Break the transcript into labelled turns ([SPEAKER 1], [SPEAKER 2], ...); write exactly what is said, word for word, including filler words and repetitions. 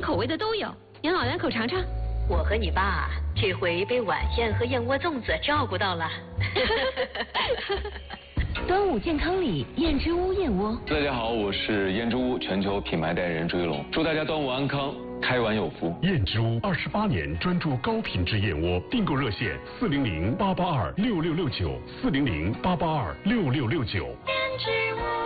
[SPEAKER 1] 口味的都有，您老两口尝尝。
[SPEAKER 2] 我和你爸这回被晚宴和燕窝粽子照顾到了。
[SPEAKER 1] 端午健康礼，燕之屋燕窝。
[SPEAKER 3] 大家好，我是燕之屋全球品牌代言人朱一龙，祝大家端午安康，开碗有福。
[SPEAKER 4] 燕之屋二十八年专注高品质燕窝，订购热线四零零八八二六六六九四零零八八二六六六九。
[SPEAKER 2] 燕之屋。